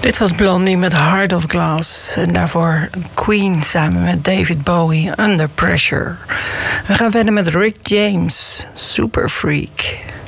Dit was Blondie met Heart of Glass. En daarvoor Queen samen met David Bowie, Under Pressure. We gaan verder met Rick James, Super Freak.